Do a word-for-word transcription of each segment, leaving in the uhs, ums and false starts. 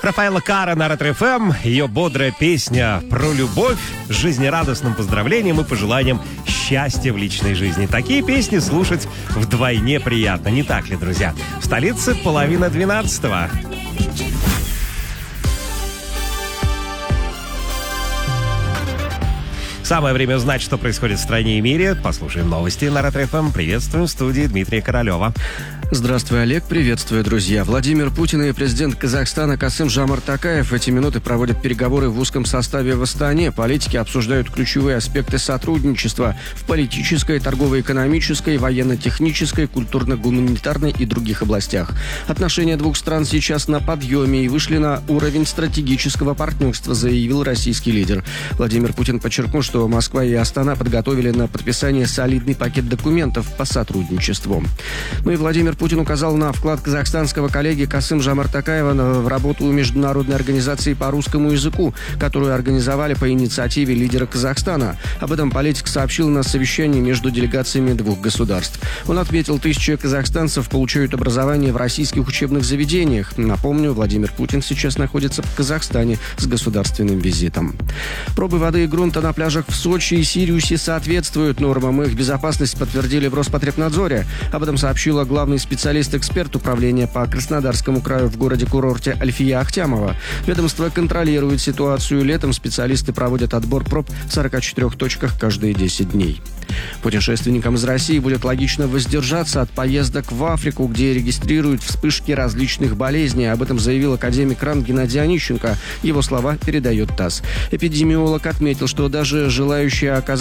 Рафаэла Карра на Ретро-ФМ. Ее бодрая песня про любовь с жизнерадостным поздравлением и пожеланием счастья в личной жизни. Такие песни слушать вдвойне приятно, не так ли, друзья? В столице половина двенадцатого. Самое время узнать, что происходит в стране и мире. Послушаем новости на Ретро-ФМ. Приветствуем в студии Дмитрия Королева. Здравствуй, Олег. Приветствую, друзья. Владимир Путин и президент Казахстана Касым-Жомарт Токаев в эти минуты проводят переговоры в узком составе в Астане. Политики обсуждают ключевые аспекты сотрудничества в политической, торгово-экономической, военно-технической, культурно-гуманитарной и других областях. Отношения двух стран сейчас на подъеме и вышли на уровень стратегического партнерства, заявил российский лидер. Владимир Путин подчеркнул, что Москва и Астана подготовили на подписание солидный пакет документов по сотрудничеству. Ну и Владимир Путин указал на вклад казахстанского коллеги Касым-Жомарта Токаева в работу Международной организации по русскому языку, которую организовали по инициативе лидера Казахстана. Об этом политик сообщил на совещании между делегациями двух государств. Он отметил, тысячи казахстанцев получают образование в российских учебных заведениях. Напомню, Владимир Путин сейчас находится в Казахстане с государственным визитом. Пробы воды и грунта на пляжах в Сочи и Сириусе соответствуют нормам. Их безопасность подтвердили в Роспотребнадзоре. Об этом сообщила главный специалист-эксперт управления по Краснодарскому краю в городе-курорте Альфия Ахтямова. Ведомство контролирует ситуацию. Летом специалисты проводят отбор проб в сорока четырёх точках каждые десять дней. Путешественникам из России будет логично воздержаться от поездок в Африку, где регистрируют вспышки различных болезней. Об этом заявил академик РАН Геннадий Онищенко. Его слова передает ТАСС. Эпидемиолог отметил, что даже желающие оказаться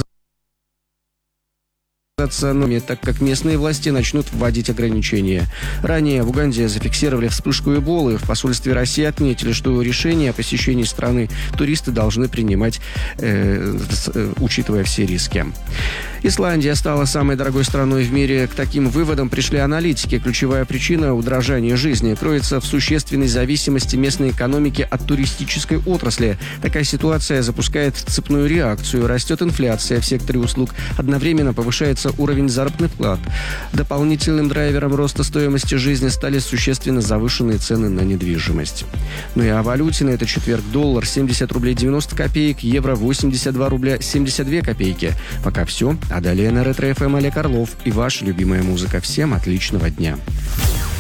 так как местные власти начнут вводить ограничения. Ранее в Уганде зафиксировали вспышку эболы. В посольстве России отметили, что решение о посещении страны туристы должны принимать, э, э, учитывая все риски. Исландия стала самой дорогой страной в мире. К таким выводам пришли аналитики. Ключевая причина удорожания жизни кроется в существенной зависимости местной экономики от туристической отрасли. Такая ситуация запускает цепную реакцию. Растет инфляция в секторе услуг. Одновременно повышается уровень заработных плат. Дополнительным драйвером роста стоимости жизни стали существенно завышенные цены на недвижимость. Ну и о валюте на этот четверг: доллар семьдесят рублей девяносто копеек, евро восемьдесят два рубля семьдесят две копейки. Пока все. А далее на Ретро-ФМ Олег Орлов и ваша любимая музыка. Всем отличного дня.